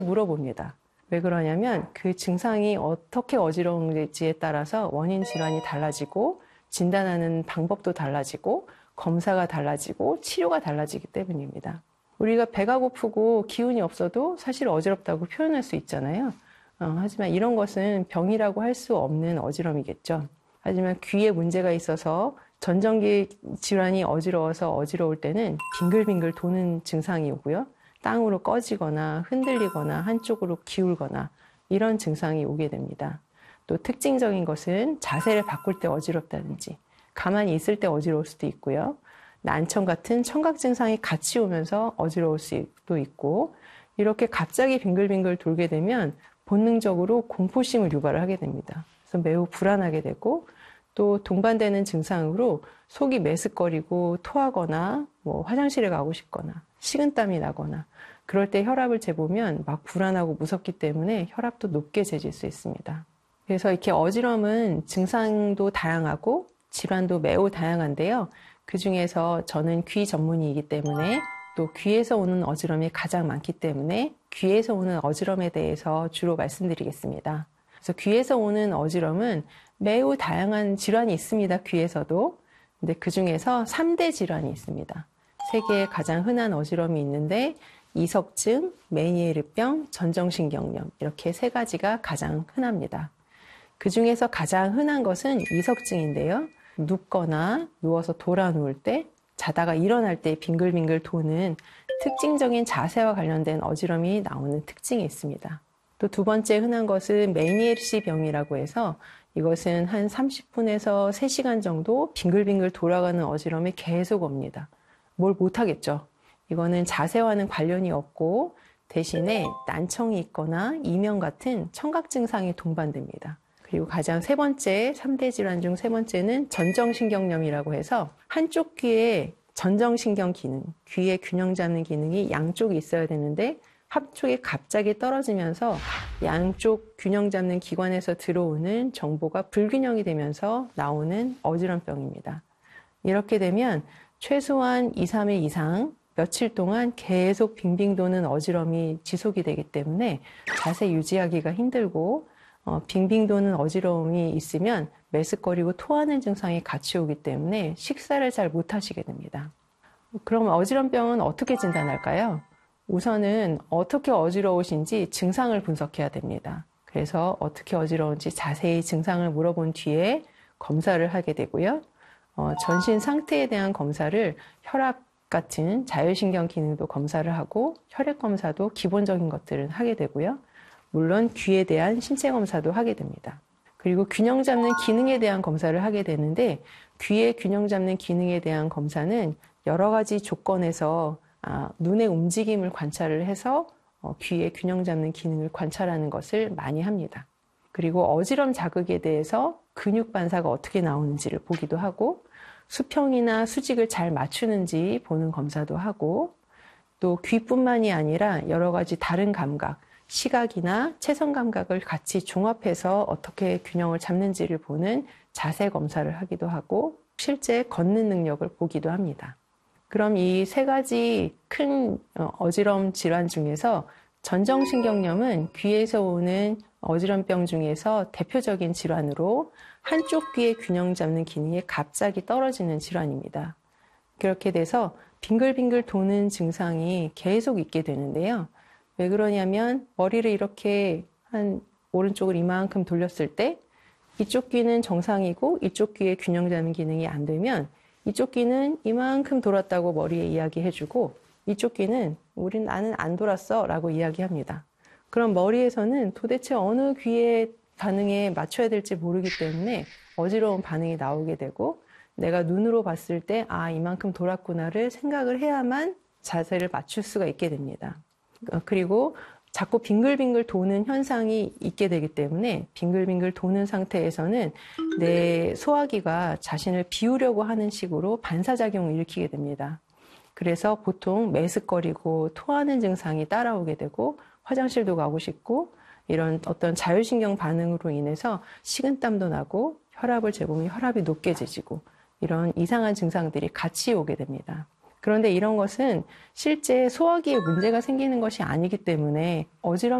물어봅니다. 왜 그러냐면 그 증상이 어떻게 어지러운지에 따라서 원인 질환이 달라지고 진단하는 방법도 달라지고 검사가 달라지고 치료가 달라지기 때문입니다. 우리가 배가 고프고 기운이 없어도 사실 어지럽다고 표현할 수 있잖아요. 하지만 이런 것은 병이라고 할 수 없는 어지럼이겠죠. 하지만 귀에 문제가 있어서 전정기 질환이 어지러워서 어지러울 때는 빙글빙글 도는 증상이 오고요. 땅으로 꺼지거나 흔들리거나 한쪽으로 기울거나 이런 증상이 오게 됩니다. 또 특징적인 것은 자세를 바꿀 때 어지럽다든지 가만히 있을 때 어지러울 수도 있고요. 난청 같은 청각 증상이 같이 오면서 어지러울 수도 있고 이렇게 갑자기 빙글빙글 돌게 되면 본능적으로 공포심을 유발을 하게 됩니다. 그래서 매우 불안하게 되고 또 동반되는 증상으로 속이 메스꺼리고 토하거나 화장실에 가고 싶거나 식은땀이 나거나 그럴 때 혈압을 재보면 막 불안하고 무섭기 때문에 혈압도 높게 재질 수 있습니다. 그래서 이렇게 어지럼은 증상도 다양하고 질환도 매우 다양한데요. 그 중에서 저는 귀 전문의이기 때문에 또 귀에서 오는 어지럼이 가장 많기 때문에 귀에서 오는 어지럼에 대해서 주로 말씀드리겠습니다. 그래서 귀에서 오는 어지럼은 매우 다양한 질환이 있습니다. 귀에서도. 근데 그 중에서 3대 질환이 있습니다. 세계에 가장 흔한 어지럼이 있는데 이석증, 메니에르병, 전정신경염 이렇게 세 가지가 가장 흔합니다. 그 중에서 가장 흔한 것은 이석증인데요. 눕거나 누워서 돌아 누울 때, 자다가 일어날 때 빙글빙글 도는 특징적인 자세와 관련된 어지럼이 나오는 특징이 있습니다. 또 두 번째 흔한 것은 메니에르시 병이라고 해서 이것은 한 30분에서 3시간 정도 빙글빙글 돌아가는 어지럼이 계속 옵니다. 뭘 못하겠죠. 이거는 자세와는 관련이 없고 대신에 난청이 있거나 이명 같은 청각 증상이 동반됩니다. 그리고 가장 세 번째, 3대 질환 중 세 번째는 전정신경염이라고 해서 한쪽 귀에 전정신경 기능, 귀의 균형 잡는 기능이 양쪽이 있어야 되는데 한쪽이 갑자기 떨어지면서 양쪽 균형 잡는 기관에서 들어오는 정보가 불균형이 되면서 나오는 어지럼병입니다. 이렇게 되면 최소한 2, 3일 이상 며칠 동안 계속 빙빙 도는 어지럼이 지속이 되기 때문에 자세 유지하기가 힘들고 빙빙 도는 어지러움이 있으면 메스꺼리고 토하는 증상이 같이 오기 때문에 식사를 잘 못하시게 됩니다. 그럼 어지럼병은 어떻게 진단할까요? 우선은 어떻게 어지러우신지 증상을 분석해야 됩니다. 그래서 어떻게 어지러운지 자세히 증상을 물어본 뒤에 검사를 하게 되고요. 전신 상태에 대한 검사를 혈압 같은 자율신경 기능도 검사를 하고 혈액 검사도 기본적인 것들은 하게 되고요. 물론 귀에 대한 신체 검사도 하게 됩니다. 그리고 균형 잡는 기능에 대한 검사를 하게 되는데 귀의 균형 잡는 기능에 대한 검사는 여러 가지 조건에서 눈의 움직임을 관찰을 해서 귀의 균형 잡는 기능을 관찰하는 것을 많이 합니다. 그리고 어지럼 자극에 대해서 근육 반사가 어떻게 나오는지를 보기도 하고 수평이나 수직을 잘 맞추는지 보는 검사도 하고 또 귀뿐만이 아니라 여러 가지 다른 감각, 시각이나 체성 감각을 같이 종합해서 어떻게 균형을 잡는지를 보는 자세 검사를 하기도 하고 실제 걷는 능력을 보기도 합니다. 그럼 이 세 가지 큰 어지럼 질환 중에서 전정신경염은 귀에서 오는 어지럼병 중에서 대표적인 질환으로 한쪽 귀의 균형 잡는 기능이 갑자기 떨어지는 질환입니다. 그렇게 돼서 빙글빙글 도는 증상이 계속 있게 되는데요. 왜 그러냐면 머리를 이렇게 한 오른쪽을 이만큼 돌렸을 때 이쪽 귀는 정상이고 이쪽 귀의 균형 잡는 기능이 안 되면 이쪽 귀는 이만큼 돌았다고 머리에 이야기해주고 이쪽 귀는 나는 안 돌았어 라고 이야기합니다. 그럼 머리에서는 도대체 어느 귀의 반응에 맞춰야 될지 모르기 때문에 어지러운 반응이 나오게 되고 내가 눈으로 봤을 때 이만큼 돌았구나를 생각을 해야만 자세를 맞출 수가 있게 됩니다. 그리고 자꾸 빙글빙글 도는 현상이 있게 되기 때문에 빙글빙글 도는 상태에서는 내 소화기가 자신을 비우려고 하는 식으로 반사작용을 일으키게 됩니다. 그래서 보통 메스꺼리고 토하는 증상이 따라오게 되고 화장실도 가고 싶고 이런 어떤 자율신경 반응으로 인해서 식은땀도 나고 혈압을 재보면 혈압이 높게 재지고 이런 이상한 증상들이 같이 오게 됩니다. 그런데 이런 것은 실제 소화기에 문제가 생기는 것이 아니기 때문에 어지럼